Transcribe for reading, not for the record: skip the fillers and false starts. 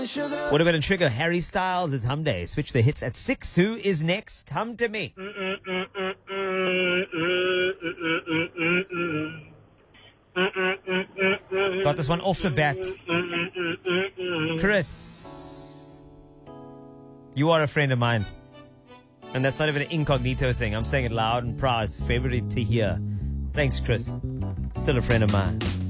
What about a trigger? Harry Styles, it's Hum Day. Switch the hits at 6. Who is next? Hum to me. Got this one off the bat. Chris, you are a friend of mine. And that's not even an incognito thing. I'm saying it loud and proud. It's favorite to hear. Thanks, Chris. Still a friend of mine.